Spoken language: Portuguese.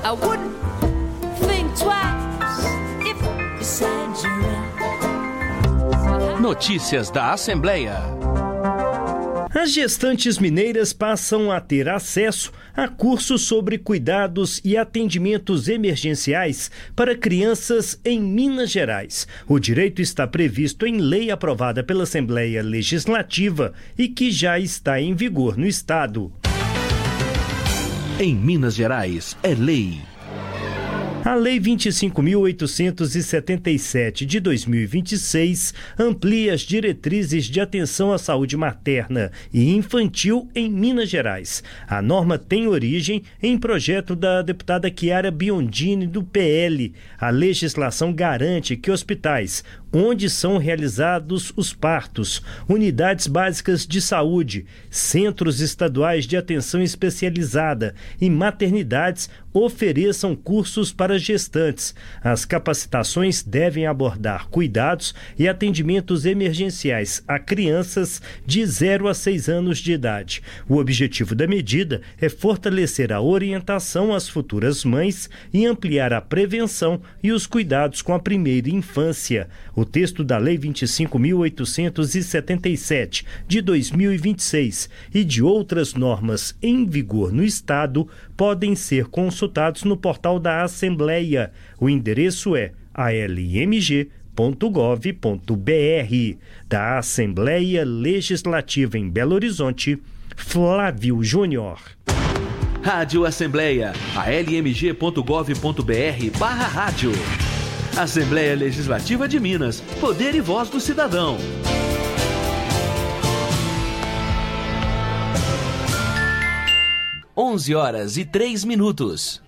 I wouldn't think twice if you said you're in. Notícias da Assembleia. As gestantes mineiras passam a ter acesso a cursos sobre cuidados e atendimentos emergenciais para crianças em Minas Gerais. O direito está previsto em lei aprovada pela Assembleia Legislativa e que já está em vigor no estado. Em Minas Gerais, é lei. A Lei 25.877 de 2026 amplia as diretrizes de atenção à saúde materna e infantil em Minas Gerais. A norma tem origem em projeto da deputada Chiara Biondini, do PL. A legislação garante que hospitais onde são realizados os partos, unidades básicas de saúde, centros estaduais de atenção especializada e maternidades ofereçam cursos para gestantes. As capacitações devem abordar cuidados e atendimentos emergenciais a crianças de 0 a 6 anos de idade. O objetivo da medida é fortalecer a orientação às futuras mães e ampliar a prevenção e os cuidados com a primeira infância. O texto da Lei 25.877 de 2026 e de outras normas em vigor no estado podem ser consultados no portal da Assembleia. O endereço é almg.gov.br. Da Assembleia Legislativa em Belo Horizonte, Flávio Júnior. Rádio Assembleia, almg.gov.br/rádio. Assembleia Legislativa de Minas, poder e voz do cidadão. 11h03.